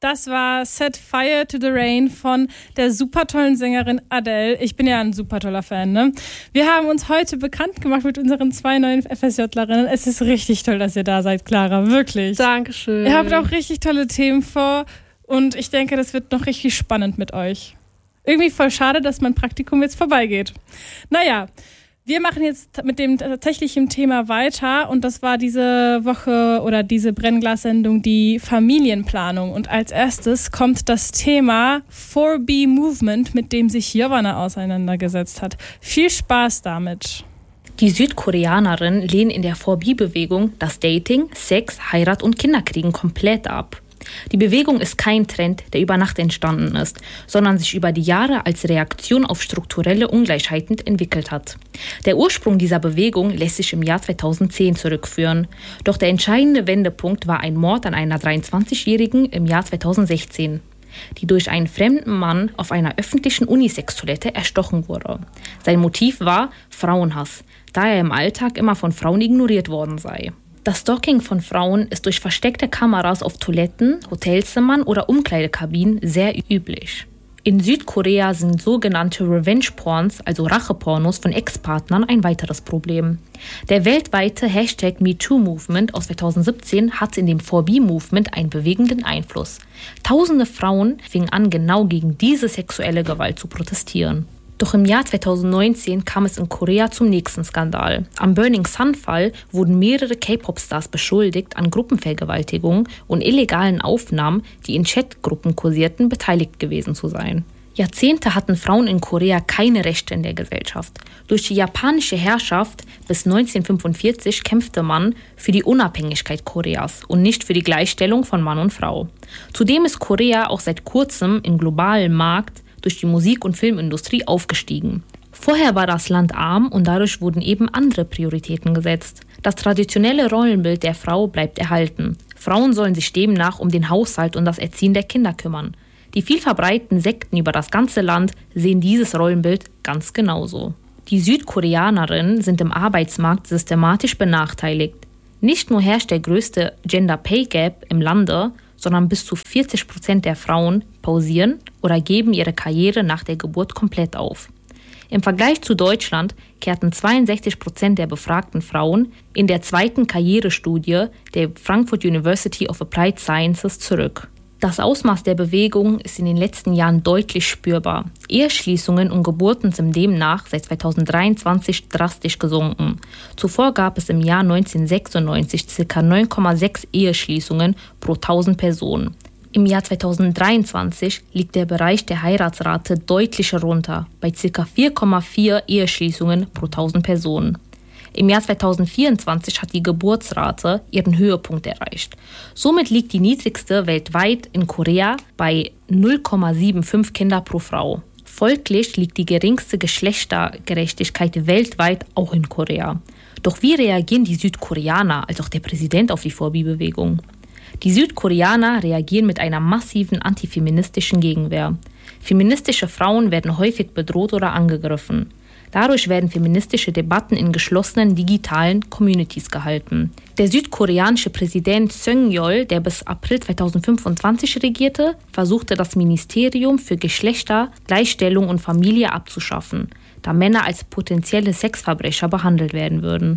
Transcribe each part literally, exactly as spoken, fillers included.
Das war Set Fire to the Rain von der super tollen Sängerin Adele. Ich bin ja ein super toller Fan, ne? Wir haben uns heute bekannt gemacht mit unseren zwei neuen FSJlerinnen. Es ist richtig toll, dass ihr da seid, Clara, wirklich. Dankeschön. Ihr habt auch richtig tolle Themen vor und ich denke, das wird noch richtig spannend mit euch. Irgendwie voll schade, dass mein Praktikum jetzt vorbeigeht. Naja, wir machen jetzt mit dem tatsächlichen Thema weiter und das war diese Woche oder diese Brennglas-Sendung die Familienplanung. Und als erstes kommt das Thema four B Movement, mit dem sich Jovana auseinandergesetzt hat. Viel Spaß damit. Die Südkoreanerinnen lehnen in der four B Bewegung das Dating, Sex, Heirat und Kinderkriegen komplett ab. Die Bewegung ist kein Trend, der über Nacht entstanden ist, sondern sich über die Jahre als Reaktion auf strukturelle Ungleichheiten entwickelt hat. Der Ursprung dieser Bewegung lässt sich im Jahr zweitausendzehn zurückführen. Doch der entscheidende Wendepunkt war ein Mord an einer dreiundzwanzigjährigen im Jahr zweitausendsechzehn, die durch einen fremden Mann auf einer öffentlichen Unisex-Toilette erstochen wurde. Sein Motiv war Frauenhass, da er im Alltag immer von Frauen ignoriert worden sei. Das Stalking von Frauen ist durch versteckte Kameras auf Toiletten, Hotelzimmern oder Umkleidekabinen sehr üblich. In Südkorea sind sogenannte Revenge-Porns, also Rachepornos von Ex-Partnern, ein weiteres Problem. Der weltweite Hashtag MeToo-Movement aus zweitausendsiebzehn hatte in dem four B Movement einen bewegenden Einfluss. Tausende Frauen fingen an, genau gegen diese sexuelle Gewalt zu protestieren. Doch im Jahr zweitausendneunzehn kam es in Korea zum nächsten Skandal. Am Burning Sun-Fall wurden mehrere K-Pop-Stars beschuldigt, an Gruppenvergewaltigungen und illegalen Aufnahmen, die in Chatgruppen kursierten, beteiligt gewesen zu sein. Jahrzehnte hatten Frauen in Korea keine Rechte in der Gesellschaft. Durch die japanische Herrschaft bis neunzehnhundertfünfundvierzig kämpfte man für die Unabhängigkeit Koreas und nicht für die Gleichstellung von Mann und Frau. Zudem ist Korea auch seit kurzem im globalen Markt durch die Musik- und Filmindustrie aufgestiegen. Vorher war das Land arm und dadurch wurden eben andere Prioritäten gesetzt. Das traditionelle Rollenbild der Frau bleibt erhalten. Frauen sollen sich demnach um den Haushalt und das Erziehen der Kinder kümmern. Die viel verbreiteten Sekten über das ganze Land sehen dieses Rollenbild ganz genauso. Die Südkoreanerinnen sind im Arbeitsmarkt systematisch benachteiligt. Nicht nur herrscht der größte Gender Pay Gap im Lande, sondern bis zu vierzig Prozent der Frauen pausieren oder geben ihre Karriere nach der Geburt komplett auf. Im Vergleich zu Deutschland kehrten zweiundsechzig Prozent der befragten Frauen in der zweiten Karrierestudie der Frankfurt University of Applied Sciences zurück. Das Ausmaß der Bewegung ist in den letzten Jahren deutlich spürbar. Eheschließungen und Geburten sind demnach seit zweitausenddreiundzwanzig drastisch gesunken. Zuvor gab es im Jahr neunzehnhundertsechsundneunzig ca. neun Komma sechs Eheschließungen pro tausend Personen. Im Jahr zweitausenddreiundzwanzig liegt der Bereich der Heiratsrate deutlich herunter, bei ca. vier Komma vier Eheschließungen pro tausend Personen. Im Jahr zweitausendvierundzwanzig hat die Geburtsrate ihren Höhepunkt erreicht. Somit liegt die niedrigste weltweit in Korea bei null Komma fünfundsiebzig Kinder pro Frau. Folglich liegt die geringste Geschlechtergerechtigkeit weltweit auch in Korea. Doch wie reagieren die Südkoreaner, als auch der Präsident, auf die four B Bewegung? Die Südkoreaner reagieren mit einer massiven antifeministischen Gegenwehr. Feministische Frauen werden häufig bedroht oder angegriffen. Dadurch werden feministische Debatten in geschlossenen digitalen Communities gehalten. Der südkoreanische Präsident Seung-yeol, der bis April zweitausendfünfundzwanzig regierte, versuchte das Ministerium für Geschlechter, Gleichstellung und Familie abzuschaffen, da Männer als potenzielle Sexverbrecher behandelt werden würden.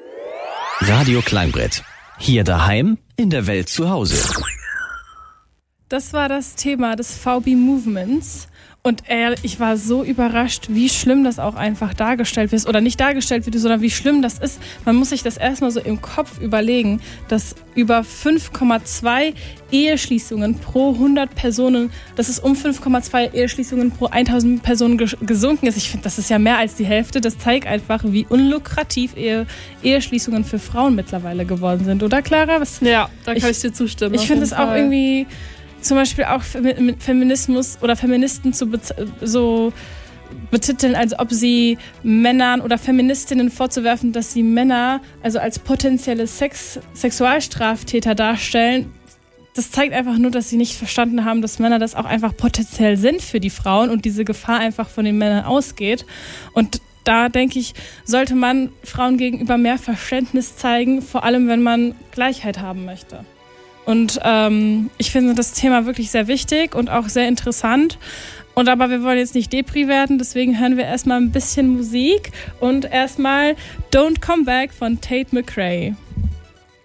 Radio Kleinbrett. Hier daheim, in der Welt zu Hause. Das war das Thema des four B Movements. Und ey, ich war so überrascht, wie schlimm das auch einfach dargestellt wird. Oder nicht dargestellt wird, sondern wie schlimm das ist. Man muss sich das erstmal so im Kopf überlegen, dass über fünf Komma zwei Eheschließungen pro hundert Personen, dass es um fünf Komma zwei Eheschließungen pro tausend Personen gesunken ist. Ich finde, das ist ja mehr als die Hälfte. Das zeigt einfach, wie unlukrativ Ehe, Eheschließungen für Frauen mittlerweile geworden sind. Oder, Clara? Was, ja, da kann ich, ich dir zustimmen. Ich finde es auch irgendwie... Zum Beispiel auch Feminismus oder Feministen zu bez- so betiteln, als ob sie Männern oder Feministinnen vorzuwerfen, dass sie Männer also als potenzielle Sex- Sexualstraftäter darstellen. Das zeigt einfach nur, dass sie nicht verstanden haben, dass Männer das auch einfach potenziell sind für die Frauen und diese Gefahr einfach von den Männern ausgeht. Und da, denke ich, sollte man Frauen gegenüber mehr Verständnis zeigen, vor allem wenn man Gleichheit haben möchte. Und ähm, ich finde das Thema wirklich sehr wichtig und auch sehr interessant. Und aber wir wollen jetzt nicht Depri werden, deswegen hören wir erstmal ein bisschen Musik und erstmal Don't Come Back von Tate McRae.